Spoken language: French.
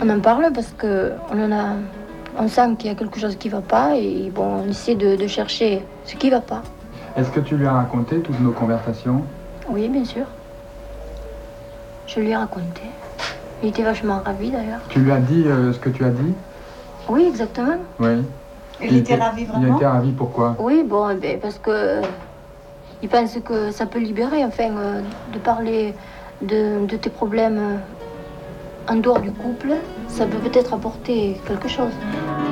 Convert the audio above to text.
On en parle parce que on sent qu'il y a quelque chose qui ne va pas et bon, on essaie de chercher ce qui ne va pas. Est-ce que tu lui as raconté toutes nos conversations? Oui, bien sûr. Je lui ai raconté. Il était vachement ravi d'ailleurs. Tu lui as dit ce que tu as dit? Oui, exactement. Oui. Il était ravi vraiment? Il était ravi, pourquoi? Oui, bon, parce que il pense que ça peut libérer, enfin, de parler de tes problèmes en dehors du couple, ça peut peut-être apporter quelque chose.